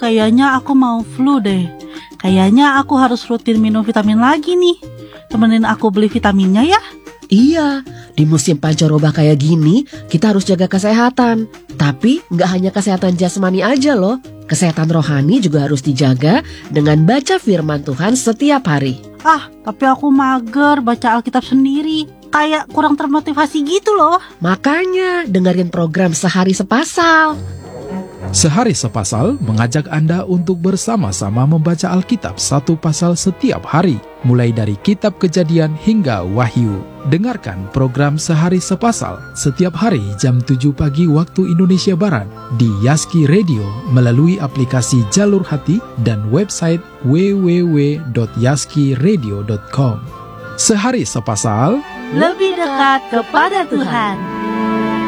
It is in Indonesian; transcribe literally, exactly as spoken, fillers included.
kayaknya aku mau flu deh. Kayaknya aku harus rutin minum vitamin lagi nih. Temenin aku beli vitaminnya ya. Iya, di musim pancaroba kayak gini, kita harus jaga kesehatan. Tapi nggak hanya kesehatan jasmani aja loh. Kesehatan rohani juga harus dijaga dengan baca firman Tuhan setiap hari. Ah, tapi aku mager baca Alkitab sendiri. Kayak kurang termotivasi gitu loh. Makanya dengerin program Sehari Sepasal. Sehari Sepasal mengajak Anda untuk bersama-sama membaca Alkitab satu pasal setiap hari, mulai dari Kitab Kejadian hingga Wahyu. Dengarkan program Sehari Sepasal setiap hari jam tujuh pagi waktu Indonesia Barat di Yaski Radio melalui aplikasi Jalur Hati dan website w w w dot yaski radio dot com. Sehari Sepasal, lebih dekat kepada Tuhan.